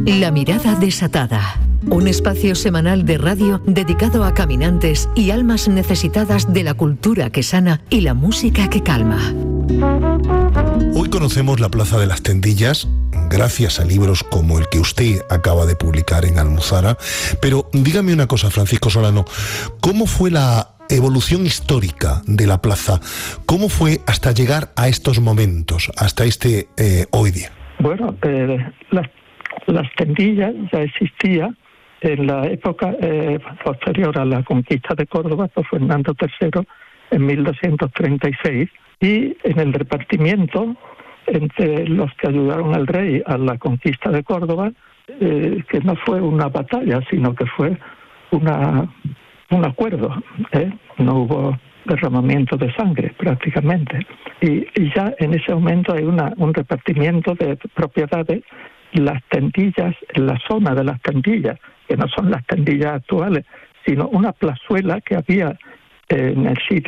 La mirada desatada. Un espacio semanal de radio dedicado a caminantes y almas necesitadas de la cultura que sana y la música que calma. Hoy conocemos la Plaza de las Tendillas gracias a libros como el que usted acaba de publicar en Almuzara. Pero dígame una cosa, Francisco Solano, ¿cómo fue la evolución histórica de la plaza? ¿Cómo fue hasta llegar a estos momentos, hasta hoy día? Bueno, las tendillas ya existían en la época posterior a la conquista de Córdoba por Fernando III en 1236, y en el repartimiento entre los que ayudaron al rey a la conquista de Córdoba, que no fue una batalla, sino que fue un acuerdo, no hubo derramamiento de sangre prácticamente, y ya en ese momento hay un repartimiento de propiedades. Las tendillas, en la zona de las tendillas, que no son las tendillas actuales, sino una plazuela que había en el sitio